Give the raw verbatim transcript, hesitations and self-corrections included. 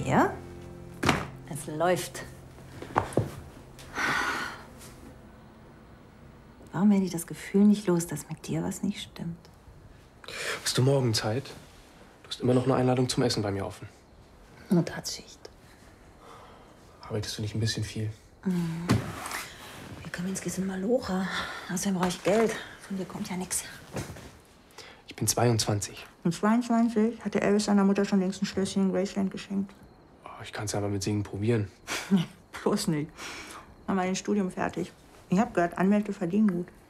Ja? Es läuft. Warum werde ich das Gefühl nicht los, dass mit dir was nicht stimmt? Hast du morgen Zeit? Du hast immer noch eine Einladung zum Essen bei mir offen. Notarschicht. Arbeitest du nicht ein bisschen viel? Mhm. Wir Kaminski sind Malocher. Außerdem brauche ich Geld. Von dir kommt ja nichts. Ich bin zweiundzwanzig. Mit zweiundzwanzig hatte Elvis seiner Mutter schon längst ein Schlösschen in Graceland geschenkt. Oh, ich kann es aber mit Singen probieren. Nee, bloß nicht. Mach mal ein Studium fertig. Ich hab gehört, Anwälte verdienen gut.